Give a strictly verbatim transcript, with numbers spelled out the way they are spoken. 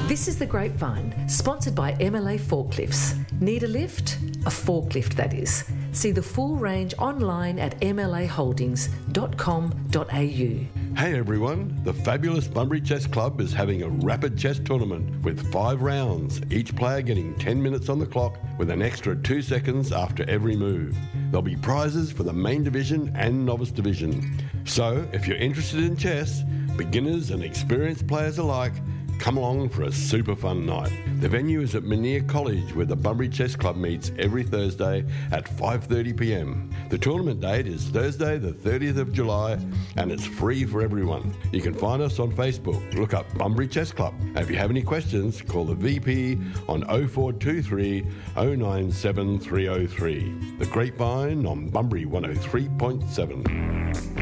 This is The Grapevine, sponsored by M L A Forklifts. Need a lift? A forklift, that is. See the full range online at m l a holdings dot com dot a u. Hey everyone, the fabulous Bunbury Chess Club is having a rapid chess tournament with five rounds, each player getting ten minutes on the clock with an extra two seconds after every move. There'll be prizes for the main division and novice division. So, if you're interested in chess, beginners and experienced players alike, come along for a super fun night. The venue is at Menier College, where the Bunbury Chess Club meets every Thursday at five thirty p m. The tournament date is Thursday the thirtieth of July and it's free for everyone. You can find us on Facebook. Look up Bunbury Chess Club. And if you have any questions, call the V P on oh four two three, oh nine seven three oh three. The Grapevine on Bunbury one oh three point seven.